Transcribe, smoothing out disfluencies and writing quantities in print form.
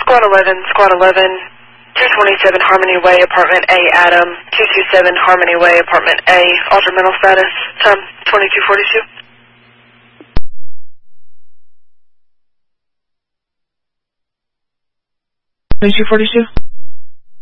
Squad 11, 227 Harmony Way, Apartment A, Adam, 227 Harmony Way, Apartment A, altered mental status, time 2242. 2242.